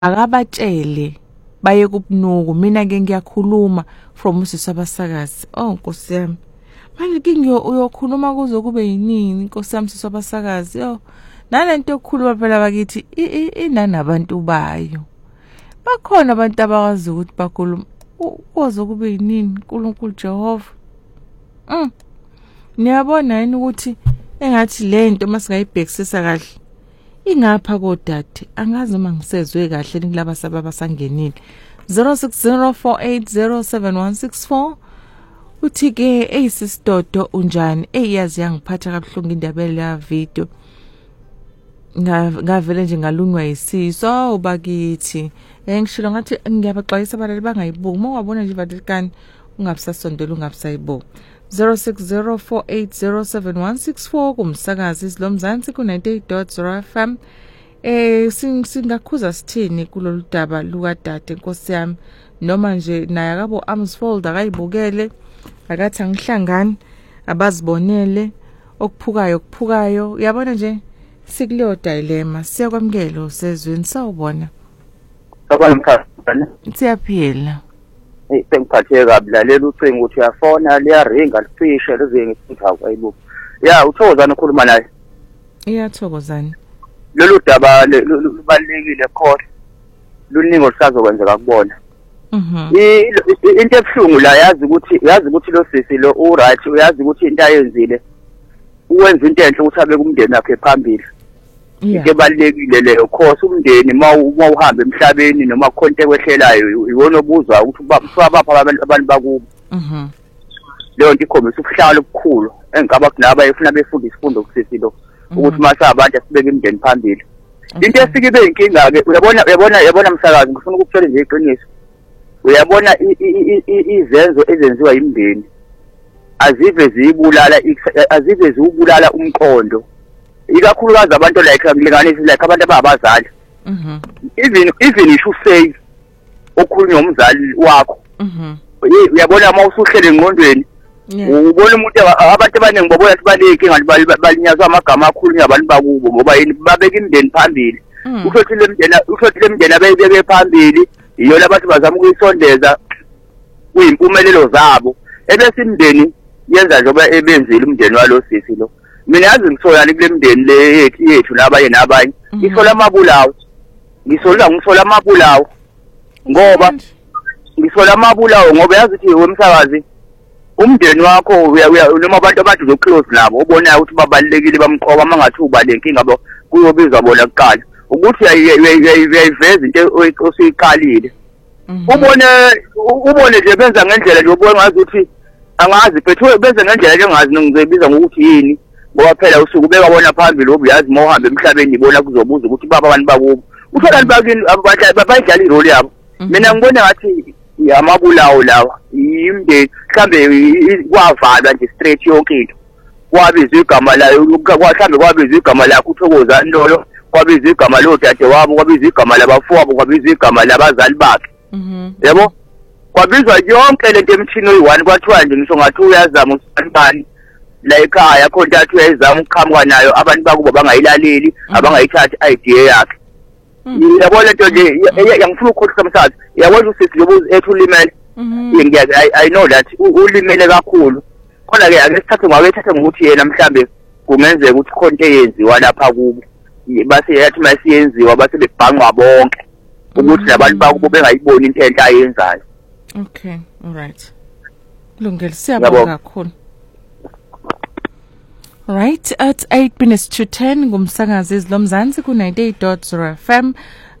akabatshele baye kubunuku mina ke ngiyakhuluma from usisi abasakazi. Oh Nkosi yami, manje kingiyo uyokhuluma kuze kube yinini Nkosi yami sisi abasakazi. Yo nalento yokukhuluma phela bakithi inani abantu bayo, bakhona abantu abakwazi ukuthi bakhuluma kuze kube yinini. uNkulunkulu Jehova, niyabona yini ukuthi engathi lento masingayibhekisisa kahle ingapha kodade, angazi uma ngisezwe kahle ngilaba sababa sangenile. 0604807164 uthi ke eyisistodo unjani? Eyazi yangiphatha kabuhlungu indaba le video, ngavele nje ngalunywa yisiso bakithi. Ngishilo ngathi ngiyabaxwayisa abalali bangayibuki, uma wabona nje Vatican ungabusasondela ungabusayibuki. 0604807164 kumsakazi Silomzansi ku 98.0 FM. Singakhuza sithini kulolu daba lukadade Nkosi yami, noma nje naye akabo Amsfold akayibukele akathi angihlangani abazibonele okuphukayo. Uyabona nje sikuleyo dilemma, siyakwamukela usezweni sawubona. Siyaphila. Sengiphatheke kabi lalela ucingo ukuthi uyafona liyaringa licishe lize ngisithi ayibuki. Ya uthokozana ukhuluma naye. Iyathokozana. Lolu daba lubalekile khona. Luningi olusazokwenzeka kubona. Into ebuhlungu la yazi ukuthi lo sisi lo uright, uyazi ukuthi into ayenzile uwenza into enhle ukuthi abe kumndeni wakhe phambili. Into ebalekile leyo khosi umndeni uma uhamba emhlabeni noma konke kwehlelayo iwona obuzwa ukuthi bapha abantu bakubo. Leyo nto ikhombisa ubuhlalo obukhulu engikaba kunaba efuna befunda isifundo kusisi lo ukuthi mase abantu asibeke imndeni phambili. Into esike ibe inkinga ke uyabona msakazi, ngifuna ukutshela nje iqiniso. Uyabona izenzo ezenziwa imndeni azive zibulala umqondo, ikakhulukazi abantu like abantu abazali. Even isho say okhulunywa umzali wakho. Uyabona uma usuhlele engqondweni ubona umuntu abantu abaningi babona ukuthi banenkinga balinyazwa amagama akhulunywa abantu bakubo ngoba yini babeka imndeni phambili. Ushothi le mndeni abeyibeke phambili iyona abantu bazama ukuyisondeza kuyimpumelelo zabo, ebese imndeni yenza njengoba ebenzile umndeni walo sisi lo. Mina yazi ngisolani kule mndeni le yethu nabanye isola amabulawo, ngisola amabulawo ngoba yazi ukuthi wemsakazi umndeni wakho noma abantu zo-close nabo obonayo ukuthi babalekile bamqoba mangathi ubalenkinga kuyobizwa bona kuqala ukuthi uyayiveza into osuyiqalile. Ubone nje benza ngendlela nje ubone ngazi ukuthi angazi phethu benza ngendlela nje ngazi ngizobiza ngokuthi yini, ngoba phela usuku bekabona phambili obuyazi uma uhamba emhlabeni ibona kuzobuza ukuthi baba abantu bakubo uthola bakini bayidlala irole yabo. Mina ngibona ngathi amabulawo lawa imndeni mhlambe kwavalwa nje straight yonke into, kwabizwa igama layo mhlambe kwabizwa igama lakho uThokoza Ndolo, kwabizwa igama lodade wabo, kwabizwa igama labafowabo, kwabizwa igama labazali bakhe. Yabo kwabizwa yonke lento emthini oyi1 kwathiwa nje ngisho ngathi uyazama usibani la ekhaya khona athi uyayizama ukuqhamuka nayo abantu bakubo bangayilaleli abangayithathi idea yakhe. Yabona lento nje yangifuna ukukhohlisa msazi, yabona usisi lobuzi ethu ulimele. I know that ulimele kakhulu, khona ke ake sithathe ngokuthi yena mhlambe kungenzeka ukuthi khonto eyenziwa lapha kubo base yathi masiyenziwa base bebhangwa bonke ukuthi labantu bakubo bengayiboni into enhle ayenzayo. Okay, all right. Kulungile, siyabonga kakhulu. Right, at 8 minutes to 10 ngumsakazi Silomzansi ku 98.0 FM.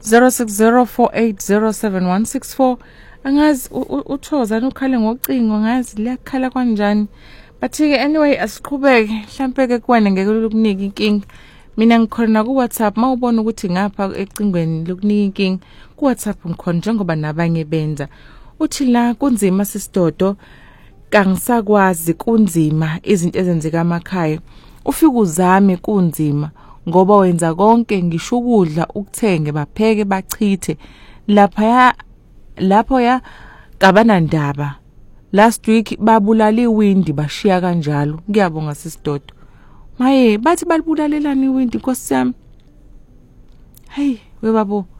0604807164. Angazi uThokozana ukhale ngocingo, ngazi liyakhala kanjani. But anyway asiqhubeke, mhlambe ke kuwena ngeke lokunika inkinga. Mina ngikhona ku WhatsApp, mawubona ukuthi ngapha ecingweni lokunika inkinga ku WhatsApp ngikhona njengoba nabanye benza. Uthi la kunzima sisidodo, kangisakwazi kunzima izinto ezenzeka emakhaya. Ufika uzame kunzima ngoba wenza konke, ngisho ukudla ukuthenge bapheke bachithe lapho ya kabana ndaba. Last week babulala iwindi bashiya kanjalo. Ngiyabonga sisidodo. Maye bathi balibulalelani iwindi Nkosi yami. Hey webabo,